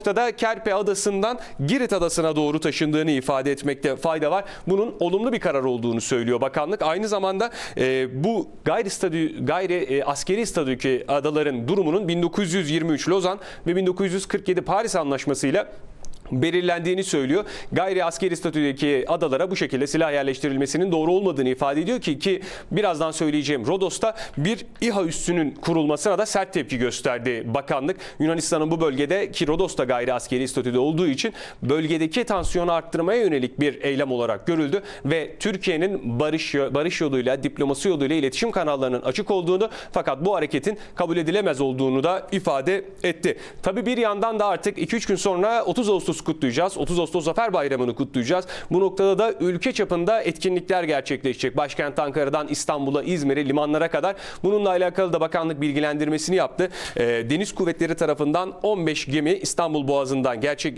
da Kerpe Adası'ndan Girit Adası'na doğru taşındığını ifade etmekte fayda var. Bunun olumlu bir karar olduğunu söylüyor bakanlık. Aynı zamanda bu gayri askeri statüdeki adaların durumunun 1923 Lozan ve 1947 Paris Anlaşması'yla belirlendiğini söylüyor. Gayri askeri statüdeki adalara bu şekilde silah yerleştirilmesinin doğru olmadığını ifade ediyor ki birazdan söyleyeceğim Rodos'ta bir İHA üssünün kurulmasına da sert tepki gösterdi bakanlık. Yunanistan'ın bu bölgede ki Rodos'ta gayri askeri statüde olduğu için bölgedeki tansiyonu arttırmaya yönelik bir eylem olarak görüldü ve Türkiye'nin barış yoluyla, diplomasi yoluyla iletişim kanallarının açık olduğunu fakat bu hareketin kabul edilemez olduğunu da ifade etti. Tabii bir yandan da artık 2-3 gün sonra 30 Ağustos kutlayacağız. 30 Ağustos Zafer Bayramı'nı kutlayacağız. Bu noktada da ülke çapında etkinlikler gerçekleşecek. Başkent Ankara'dan İstanbul'a, İzmir'e, limanlara kadar. Bununla alakalı da bakanlık bilgilendirmesini yaptı. Deniz Kuvvetleri tarafından 15 gemi İstanbul Boğazı'ndan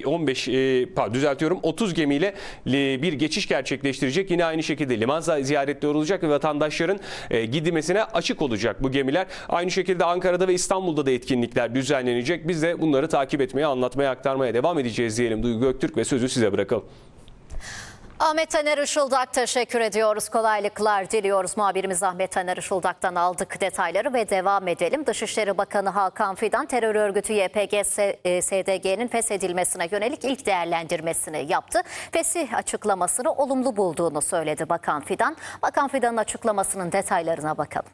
30 gemiyle bir geçiş gerçekleştirecek. Yine aynı şekilde liman ziyaretleri olacak ve vatandaşların gidilmesine açık olacak bu gemiler. Aynı şekilde Ankara'da ve İstanbul'da da etkinlikler düzenlenecek. Biz de bunları takip etmeye, anlatmaya, aktarmaya devam edeceğiz diyelim. Duygu Göktürk ve sözü size bırakalım. Ahmet Taner Işıldak teşekkür ediyoruz. Kolaylıklar diliyoruz. Muhabirimiz Ahmet Taner Işıldak'tan aldık detayları ve devam edelim. Dışişleri Bakanı Hakan Fidan terör örgütü YPG-SDG'nin feshedilmesine yönelik ilk değerlendirmesini yaptı. Fesih açıklamasını olumlu bulduğunu söyledi Bakan Fidan. Bakan Fidan'ın açıklamasının detaylarına bakalım.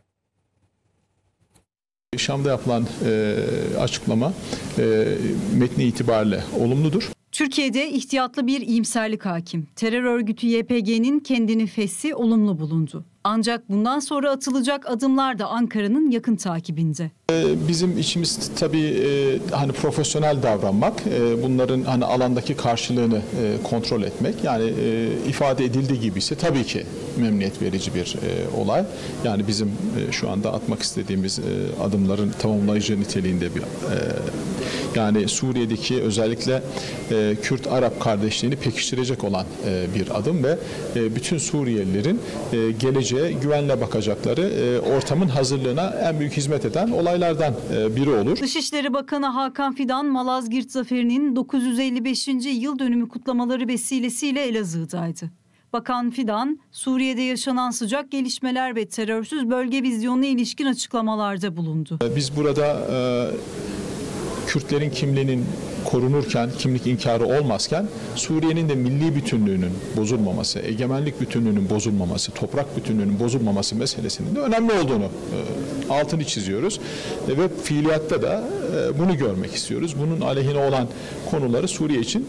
Şam'da yapılan açıklama metni itibariyle olumludur. Türkiye'de ihtiyatlı bir iyimserlik hakim. Terör örgütü YPG'nin kendini feshi olumlu bulundu. Ancak bundan sonra atılacak adımlar da Ankara'nın yakın takibinde. Bizim içimiz tabii hani profesyonel davranmak, bunların hani alandaki karşılığını kontrol etmek. Yani ifade edildiği gibi ise tabii ki memnuniyet verici bir olay. Yani bizim şu anda atmak istediğimiz adımların tamamlayıcı niteliğinde bir yani Suriye'deki özellikle Kürt-Arap kardeşliğini pekiştirecek olan bir adım ve bütün Suriyelilerin geleceğe güvenle bakacakları ortamın hazırlığına en büyük hizmet eden olaylardan biri olur. Dışişleri Bakanı Hakan Fidan, Malazgirt Zaferi'nin 955. yıl dönümü kutlamaları vesilesiyle Elazığ'daydı. Bakan Fidan, Suriye'de yaşanan sıcak gelişmeler ve terörsüz bölge vizyonuna ilişkin açıklamalarda bulundu. Biz burada Kürtlerin kimliğinin korunurken, kimlik inkarı olmazken Suriye'nin de milli bütünlüğünün bozulmaması, egemenlik bütünlüğünün bozulmaması, toprak bütünlüğünün bozulmaması meselesinin de önemli olduğunu altını çiziyoruz. Ve fiiliyatta da bunu görmek istiyoruz. Bunun aleyhine olan konuları Suriye için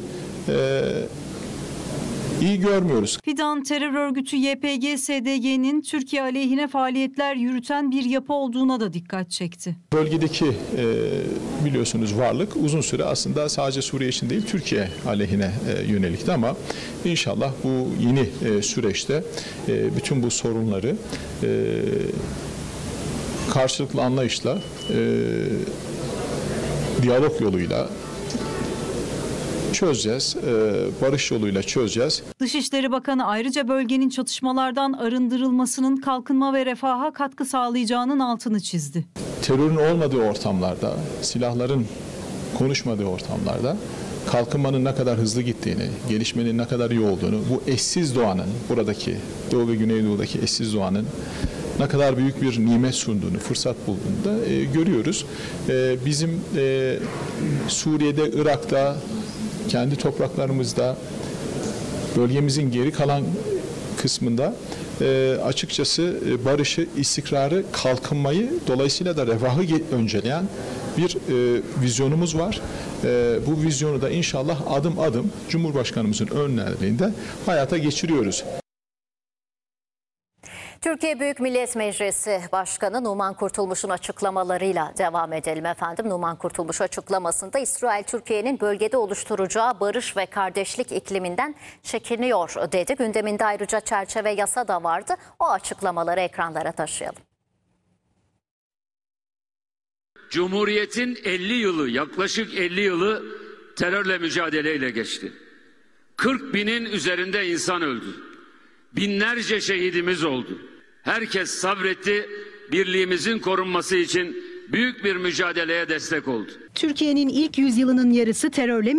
iyi görmüyoruz. Fidan, terör örgütü YPG-SDG'nin Türkiye aleyhine faaliyetler yürüten bir yapı olduğuna da dikkat çekti. Bölgedeki biliyorsunuz varlık uzun süre aslında sadece Suriye için değil Türkiye aleyhine yönelikti ama inşallah bu yeni süreçte bütün bu sorunları karşılıklı anlayışla, diyalog yoluyla çözeceğiz, barış yoluyla çözeceğiz. Dışişleri Bakanı ayrıca bölgenin çatışmalardan arındırılmasının kalkınma ve refaha katkı sağlayacağının altını çizdi. Terörün olmadığı ortamlarda, silahların konuşmadığı ortamlarda kalkınmanın ne kadar hızlı gittiğini, gelişmenin ne kadar iyi olduğunu, bu eşsiz doğanın, buradaki Doğu ve Güneydoğu'daki eşsiz doğanın ne kadar büyük bir nimet sunduğunu, fırsat bulduğunu da görüyoruz. Bizim Suriye'de, Irak'ta, kendi topraklarımızda, bölgemizin geri kalan kısmında açıkçası barışı, istikrarı, kalkınmayı, dolayısıyla da refahı önceleyen bir vizyonumuz var. Bu vizyonu da inşallah adım adım Cumhurbaşkanımızın önderliğinde hayata geçiriyoruz. Türkiye Büyük Millet Meclisi Başkanı Numan Kurtulmuş'un açıklamalarıyla devam edelim efendim. Numan Kurtulmuş açıklamasında İsrail Türkiye'nin bölgede oluşturacağı barış ve kardeşlik ikliminden çekiniyor dedi. Gündeminde ayrıca çerçeve yasa da vardı. O açıklamaları ekranlara taşıyalım. Cumhuriyet'in 50 yılı, yaklaşık 50 yılı terörle mücadeleyle geçti. 40 binin üzerinde insan öldü. Binlerce şehidimiz oldu. Herkes sabretti, birliğimizin korunması için büyük bir mücadeleye destek oldu. Türkiye'nin ilk yüzyılının yarısı terörle